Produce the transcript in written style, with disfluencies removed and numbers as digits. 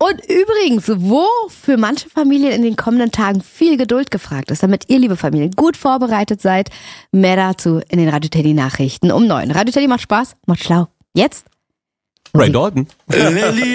Und übrigens, wo für manche Familien in den kommenden Tagen viel Geduld gefragt ist, damit ihr, liebe Familien, gut vorbereitet seid, mehr dazu in den Radio Teddy Nachrichten um 9. Radio Teddy macht Spaß, macht schlau. Jetzt Ray Dalton.